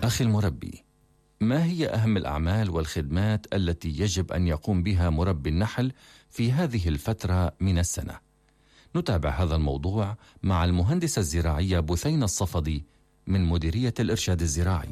أخي المربي، ما هي أهم الأعمال والخدمات التي يجب أن يقوم بها مربي النحل في هذه الفترة من السنة؟ نتابع هذا الموضوع مع المهندسة الزراعية بثينة الصفدي من مديرية الإرشاد الزراعي.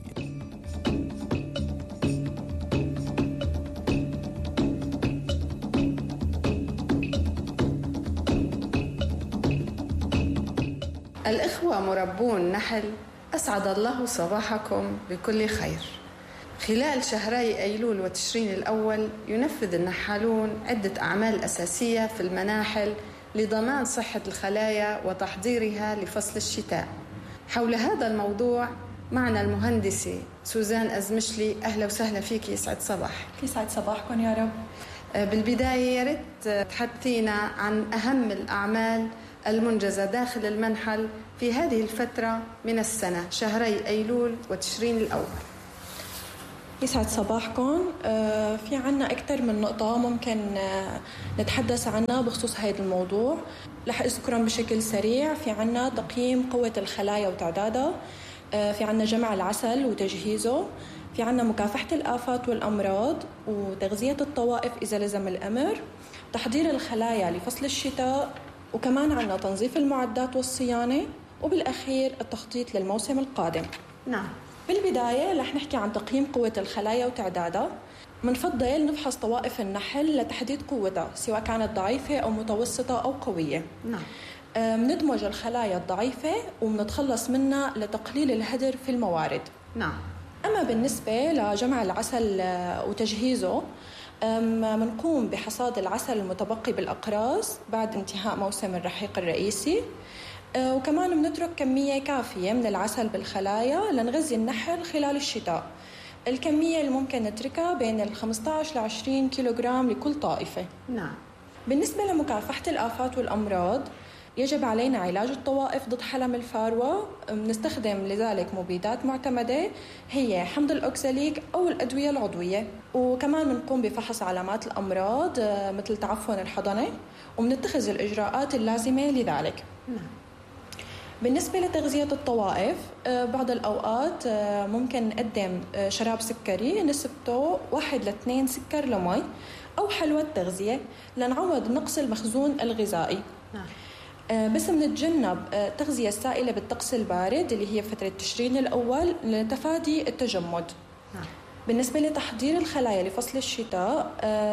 الإخوة مربون نحل، أسعد الله صباحكم بكل خير. خلال شهري أيلول وتشرين الأول ينفذ النحالون عدة أعمال أساسية في المناحل لضمان صحة الخلايا وتحضيرها لفصل الشتاء. حول هذا الموضوع معنا المهندسة سوزان أزمشلي. أهلا وسهلا فيك، يسعد صباحك. يسعد صباحكم يا رب. بالبداية يا ريت تحدثينا عن أهم الأعمال المنجزة داخل المنحل في هذه الفترة من السنة، شهري أيلول وتشرين الأول. يسعد صباحكم. في عنا أكثر من نقطة ممكن نتحدث عنها بخصوص هذا الموضوع. رح أذكرهم بشكل سريع. في عنا تقييم قوة الخلايا وتعدادها، في عنا جمع العسل وتجهيزه، في عنا مكافحة الآفات والأمراض وتغذية الطوائف إذا لزم الأمر، تحضير الخلايا لفصل الشتاء، وكمان عنا تنظيف المعدات والصيانة، وبالأخير التخطيط للموسم القادم. نعم. بالبداية رح نحكي عن تقييم قوة الخلايا وتعدادها. منفضل نفحص طوائف النحل لتحديد قوتها سواء كانت ضعيفة أو متوسطة أو قوية. نعم. مندمج الخلايا الضعيفة ومنتخلص منها لتقليل الهدر في الموارد. نعم. أما بالنسبة لجمع العسل وتجهيزه، منقوم بحصاد العسل المتبقي بالأقراص بعد انتهاء موسم الرحيق الرئيسي، وكمان بنترك كمية كافية من العسل بالخلايا لنغذي النحل خلال الشتاء. الكمية اللي ممكن نتركها بين 15 ل 20 كيلوغرام لكل طائفة. نعم. بالنسبة لمكافحة الآفات والأمراض، يجب علينا علاج الطوائف ضد حلم الفاروة. بنستخدم لذلك مبيدات معتمدة هي حمض الأوكساليك أو الأدوية العضوية، وكمان بنقوم بفحص علامات الأمراض مثل تعفن الحضنة، وبنتخذ الإجراءات اللازمة لذلك. نعم. بالنسبة لتغذية الطوائف، بعض الأوقات ممكن نقدم شراب سكري نسبته 1 ل 2 سكر لمي أو حلوى تغذية لنعوض نقص المخزون الغذائي. نعم. بس بنتجنب التغذية السائلة بالطقس البارد اللي هي فترة تشرين الأول لتفادي التجمد. نعم. بالنسبة لتحضير الخلايا لفصل الشتاء،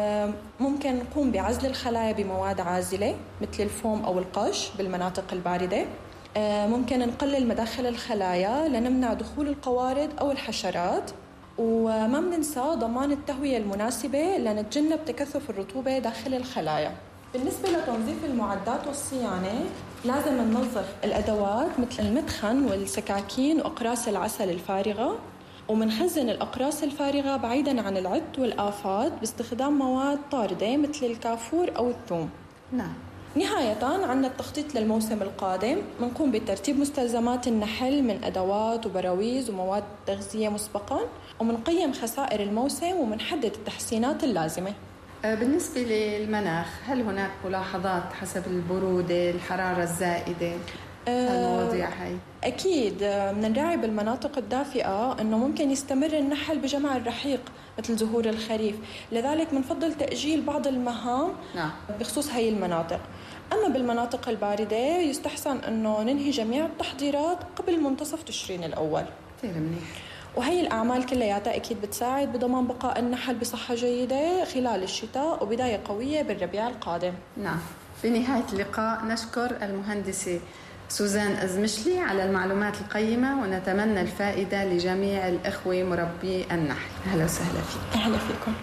ممكن نقوم بعزل الخلايا بمواد عازلة مثل الفوم أو القش بالمناطق الباردة. ممكن نقلل مداخل الخلايا لنمنع دخول القوارض أو الحشرات، وما بننسى ضمان التهوية المناسبة لنتجنب تكثف الرطوبة داخل الخلايا. بالنسبة لتنظيف المعدات والصيانة، لازم ننظف الأدوات مثل المدخن والسكاكين وأقراص العسل الفارغة، ومنخزن الأقراص الفارغة بعيداً عن العد والآفات باستخدام مواد طاردة مثل الكافور أو الثوم. نعم. نهاية عنا التخطيط للموسم القادم. منقوم بترتيب مستلزمات النحل من أدوات وبراويز ومواد تغذية مسبقاً، ومنقيم خسائر الموسم ومنحدد التحسينات اللازمة. بالنسبة للمناخ، هل هناك ملاحظات حسب البرودة، الحرارة الزائدة؟ المواضيع هاي أكيد من نراعي بالمناطق الدافئة أنه ممكن يستمر النحل بجمع الرحيق مثل ظهور الخريف، لذلك منفضل تأجيل بعض المهام. نعم. بخصوص هاي المناطق. أما بالمناطق الباردة يستحسن أنه ننهي جميع التحضيرات قبل منتصف تشرين الأول. كثير منيح. وهي الأعمال كلياتها أكيد بتساعد بضمان بقاء النحل بصحة جيدة خلال الشتاء وبداية قوية بالربيع القادم. نعم. في نهاية اللقاء نشكر المهندسة سوزان أزمشلي على المعلومات القيمة، ونتمنى الفائدة لجميع الإخوة مربي النحل. أهلا وسهلا فيك. أهلا فيكم.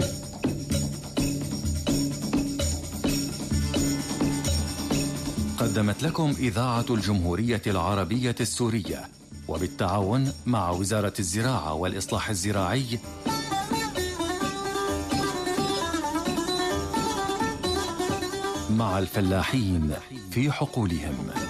قدمت لكم إذاعة الجمهورية العربية السورية وبالتعاون مع وزارة الزراعة والإصلاح الزراعي مع الفلاحين في حقولهم.